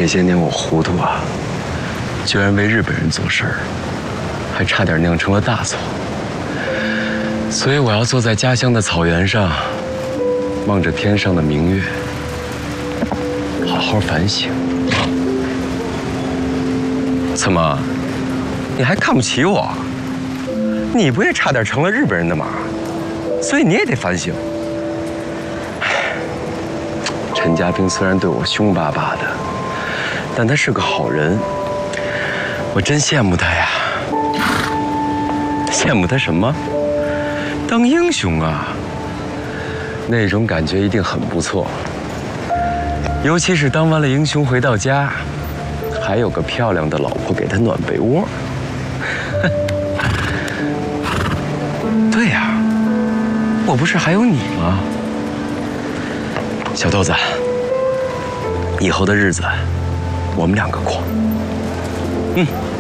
这些年我糊涂啊，居然为日本人做事儿，还差点酿成了大错。所以我要坐在家乡的草原上，望着天上的明月，好好反省。怎么，你还看不起我？你不也差点成了日本人的马？所以你也得反省。陈家兵虽然对我凶巴巴的，但他是个好人，我真羡慕他呀。羡慕他什么？当英雄啊，那种感觉一定很不错。尤其是当完了英雄回到家，还有个漂亮的老婆给他暖被窝。对呀，我不是还有你吗？小豆子，以后的日子我们两个过。